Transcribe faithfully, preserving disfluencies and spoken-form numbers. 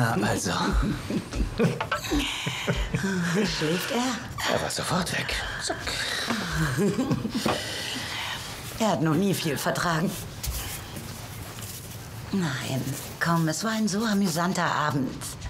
Na also. Schläft er? Er war sofort weg. Zack. Er hat noch nie viel vertragen. Nein, komm, es war ein so amüsanter Abend.